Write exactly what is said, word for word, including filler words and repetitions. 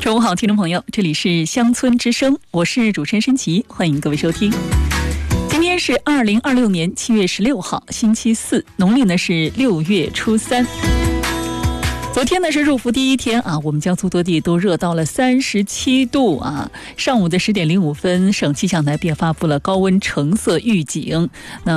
中午好，听众朋友，这里是乡村之声，我是主持人申琪，欢迎各位收听。今天是二零二六年七月十六号，星期四，农历呢是六月初三。昨天呢是入伏第一天啊，我们江苏多地都热到了三十七度啊。上午的十点零五分，省气象台便发布了高温橙色预警。那